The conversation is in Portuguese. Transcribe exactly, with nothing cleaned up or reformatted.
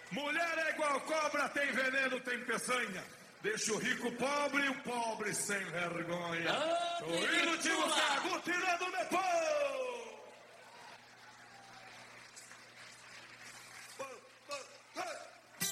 Mulher é igual cobra, tem veneno, tem peçanha. Deixa o rico pobre e o pobre sem vergonha. Ah, Sou